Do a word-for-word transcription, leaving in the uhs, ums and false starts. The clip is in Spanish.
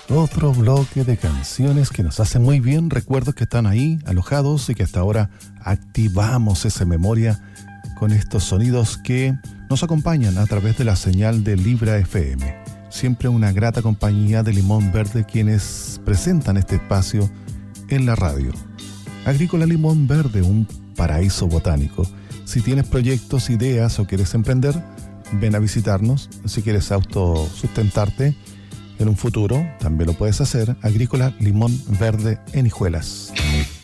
Otro bloque de canciones que nos hacen muy bien, recuerdos que están ahí alojados y que hasta ahora activamos esa memoria con estos sonidos que nos acompañan a través de la señal de Libra F M. Siempre una grata compañía de Limón Verde quienes presentan este espacio en la radio. Agrícola Limón Verde, un paraíso botánico. Si tienes proyectos, ideas o quieres emprender, ven a visitarnos. Si quieres autosustentarte en un futuro, también lo puedes hacer. Agrícola Limón Verde en Hijuelas.